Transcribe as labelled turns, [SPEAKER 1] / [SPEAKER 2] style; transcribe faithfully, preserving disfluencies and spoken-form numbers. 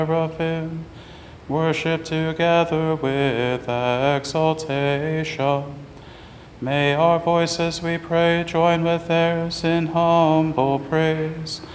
[SPEAKER 1] of him, worship together with exaltation. May our voices, we pray, join with theirs in humble praise